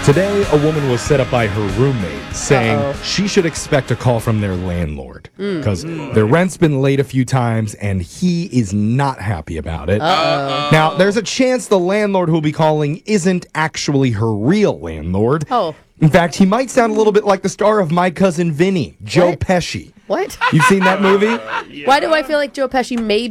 Today, a woman was set up by her roommate saying she should expect a call from their landlord because their rent's been late a few times and he is not happy about it. Now, there's a chance the landlord who'll be calling isn't actually her real landlord. Oh. In fact, he might sound a little bit like the star of My Cousin Vinny, Joe What? Pesci. What? You've seen that movie? Why do I feel like Joe Pesci may